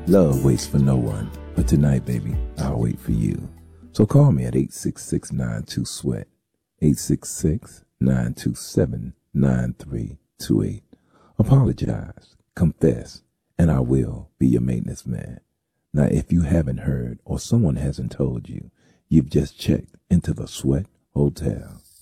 Love waits for no one, but tonight, baby, I'll wait for you. So call me at 866-92-SWEAT, 866-927-9328. Apologize, confess, and I will be your maintenance man. Now, if you haven't heard or someone hasn't told you, you've just checked into the Sweat Hotel.